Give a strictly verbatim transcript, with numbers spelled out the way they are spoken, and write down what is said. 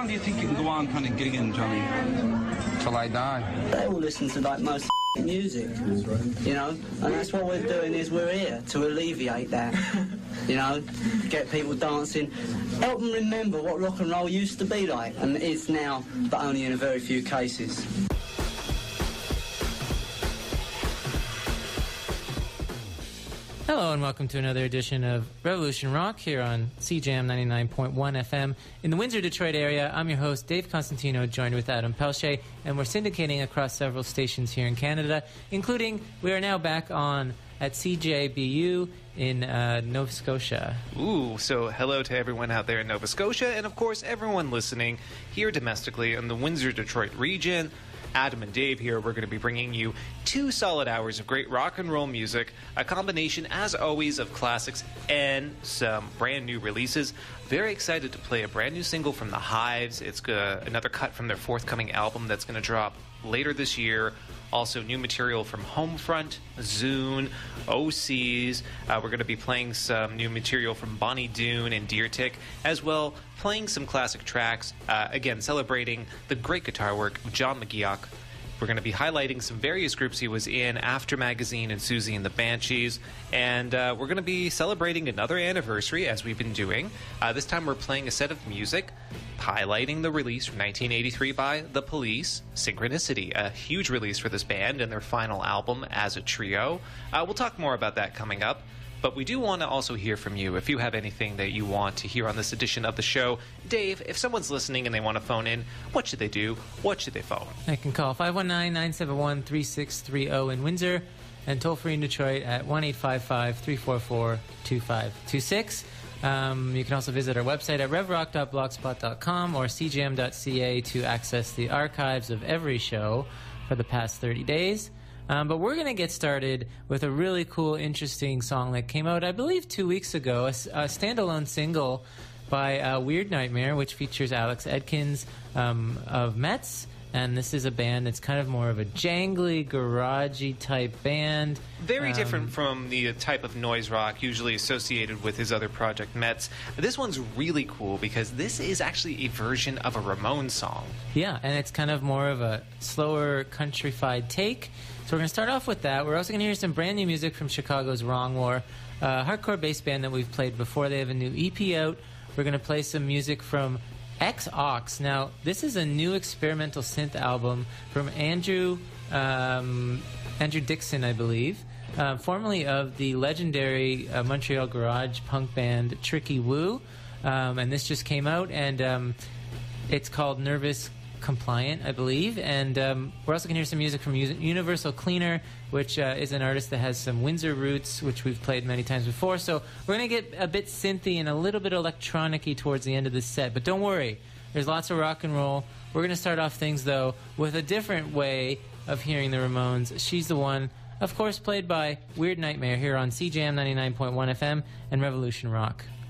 long do you think you can go on kind of gigging, Johnny? Till I die. They all listen to like most music, you know, and that's what we're doing is we're here to alleviate that, you know, get people dancing, help them remember what rock and roll used to be like and is now, but only in a very few cases. Hello and welcome to another edition of Revolution Rock here on C J M ninety-nine point one F M in the Windsor, Detroit area. I'm your host, Dave Constantino, joined with Adam Pelche, and we're syndicating across several stations here in Canada, including we are now back on at C J B U in uh, Nova Scotia. Ooh, so hello to everyone out there in Nova Scotia, and of course everyone listening here domestically in the Windsor, Detroit region. Adam and Dave here. We're going to be bringing you two solid hours of great rock and roll music, a combination, as always, of classics and some brand new releases. Very excited to play a brand new single from The Hives. It's uh, another cut from their forthcoming album that's going to drop later this year. Also, new material from Homefront, Zune, O Cs. Uh, we're going to be playing some new material from Bonnie Doon and Deer Tick, as well playing some classic tracks. Uh, again, celebrating the great guitar work of John McGeoch. We're going to be highlighting some various groups he was in, After Magazine and Susie and the Banshees. And uh, we're going to be celebrating another anniversary, as we've been doing. Uh, this time we're playing a set of music highlighting the release from nineteen eighty-three by The Police, Synchronicity, a huge release for this band and their final album as a trio. Uh, we'll talk more about that coming up. But we do want to also hear from you. If you have anything that you want to hear on this edition of the show, Dave, if someone's listening and they want to phone in, what should they do? What should they phone? They can call five one nine, nine seven one, three six three zero in Windsor and toll free in Detroit at one eight five five, three four four, two five two six. Um, you can also visit our website at rev rock dot blogspot dot com or c j m dot c a to access the archives of every show for the past thirty days. Um, but we're going to get started with a really cool, interesting song that came out, I believe, two weeks ago, a, a standalone single by uh, Weird Nightmare, which features Alex Edkins um, of Metz. And this is a band that's kind of more of a jangly, garagey type band. Very um, different from the type of noise rock usually associated with his other project, Metz. This one's really cool because this is actually a version of a Ramones song. Yeah, and it's kind of more of a slower, countrified take. So we're going to start off with that. We're also going to hear some brand new music from Chicago's Wrong War, a hardcore bass band that we've played before. They have a new E P out. We're going to play some music from X-Ox. Now, this is a new experimental synth album from Andrew um, Andrew Dixon, I believe, uh, formerly of the legendary uh, Montreal garage punk band Tricky Woo. Um, and this just came out, and um, it's called Nervous Compliant, I believe. And um, we're also going to hear some music from Universal Cleaner, which uh, is an artist that has some Windsor roots, which we've played many times before. So we're going to get a bit synthy and a little bit electronic-y towards the end of this set. But don't worry, there's lots of rock and roll. We're going to start off things, though, with a different way of hearing the Ramones. She's the One, of course, played by Weird Nightmare here on C J M ninety-nine point one F M and Revolution Rock.